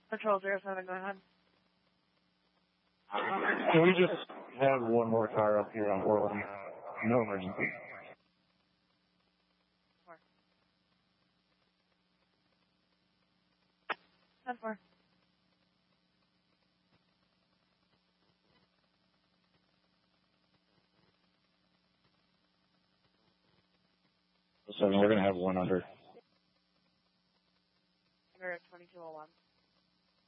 Patrol 07, go ahead. Can we just have one more car up here on Portland? No emergency. 10-4. So we're going to have one under. We're at 2201.